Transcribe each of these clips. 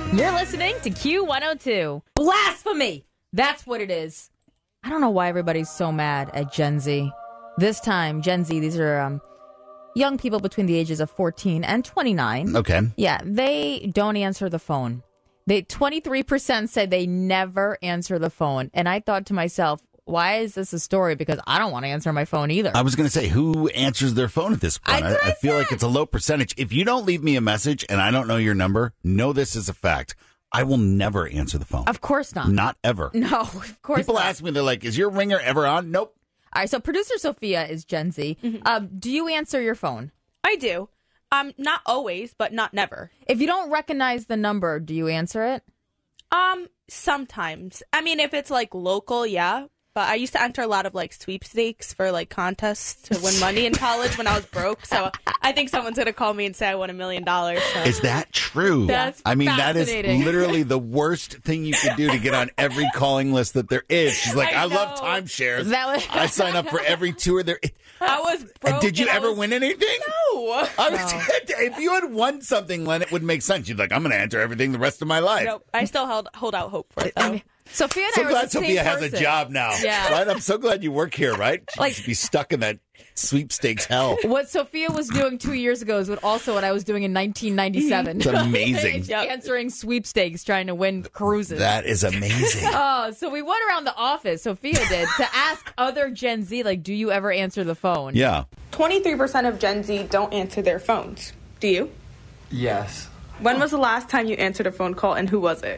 You're listening to Q102. Blasphemy! That's what it is. I don't know why everybody's so mad at Gen Z. This time, Gen Z, these are young people between the ages of 14 and 29. Okay. Yeah, they don't answer the phone. 23% say they never answer the phone. And I thought to myself, why is this a story? Because I don't want to answer my phone either. I was going to say, who answers their phone at this point? I feel like it's a low percentage. If you don't leave me a message and I don't know your number, know this is a fact. I will never answer the phone. Of course not. Not ever. No, of course People not. ask me, they're like, is your ringer ever on? Nope. All right, so producer Sophia is Gen Z. Do you answer your phone? I do. Not always, but not never. If you don't recognize the number, do you answer it? Sometimes. I mean, if it's like local, yeah. But I used to enter a lot of like sweepstakes for like contests to win money in college when I was broke. So I think someone's going to call me and say I won $1 million. So. Is that true? That's I mean, that is fascinating. literally the worst thing you could do to get on every calling list that there is. She's like, I I love know. timeshares. That was- I sign up for every tour there. I was broke. And did you and I ever was- win anything? No. If you had won something, Len, it would make sense. You'd be like, I'm going to enter everything the rest of my life. Nope. I still hold out hope for it, though. Sophia and So I were glad the same Sophia has a person. job now. Yeah. Right? I'm so glad you work here, right? She Like- should be stuck in that sweepstakes hell. What Sophia was doing 2 years ago is also what I was doing in 1997. It's amazing. Yep. Answering sweepstakes, trying to win cruises. That is amazing. Oh, so we went around the office, Sophia did, to ask other Gen Z, like, do you ever answer the phone? Yeah. 23% of Gen Z don't answer their phones. Do you? Yes. When was the last time you answered a phone call, and who was it?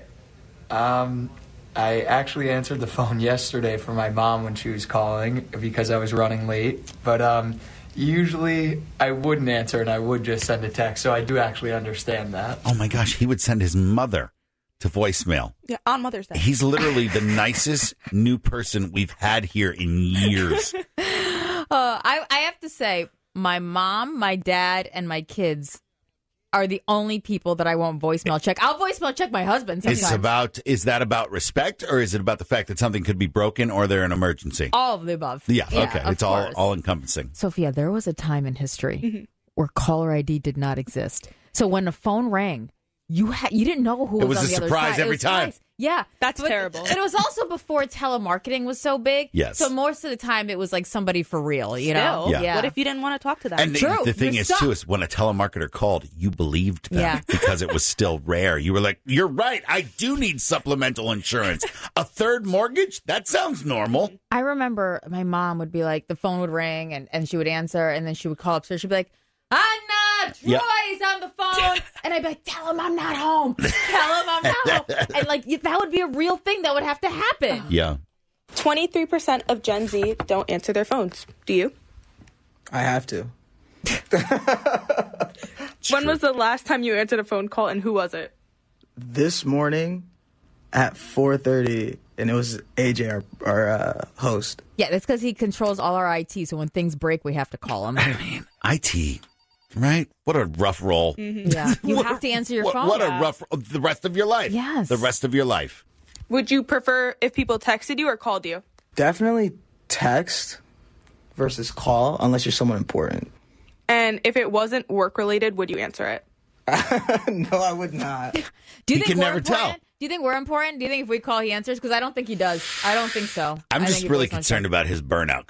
I actually answered the phone yesterday for my mom when she was calling because I was running late. But usually I wouldn't answer and I would just send a text. So I do actually understand that. Oh, my gosh. He would send his mother to voicemail. Yeah, on Mother's Day. He's literally the nicest new person we've had here in years. I have to say, my mom, my dad, and my kids are the only people that I won't voicemail check. I'll voicemail check my husband sometimes. Is that about respect, or is it about the fact that something could be broken or they're an emergency? All of the above. Yeah, okay. of It's course. all encompassing. Sophia, there was a time in history where caller ID did not exist. So when the phone rang, you didn't know who It was was on a the other surprise side. It every was time. surprise. Yeah. That's terrible. It was also before telemarketing was so big. Yes. So most of the time it was like somebody for real, you know? Still, Yeah. What if you didn't want to talk to them? And True. the thing You're is, stuck. too, is when a telemarketer called, you believed them Yeah. because it was still rare. You were like, you're right. I do need supplemental insurance. A third mortgage? That sounds normal. I remember my mom would be like, the phone would ring and she would answer and then she would call upstairs. She'd be like, Anna, Troy's Yeah. on the phone. And I'd be like, tell him I'm not home. Tell him I'm not home. And like, that would be a real thing that would have to happen. Yeah. 23% of Gen Z don't answer their phones. Do you? I have to. When was the last time you answered a phone call, and who was it? This morning at 4:30, and it was AJ, our host. Yeah, that's because he controls all our IT. So when things break, we have to call him. I mean, IT, right? What a rough role. Yeah, you have to answer your phone. What a rough, the rest of your life. Yes. The rest of your life. Would you prefer if people texted you or called you? Definitely text versus call, unless you're someone important. And if it wasn't work-related, would you answer it? No, I would not. Do you You think can we're never important? tell. Do you think we're important? Do you think if we call, he answers? Because I don't think he does. I don't think so. I'm I just think he really voice on concerned check. about his burnout.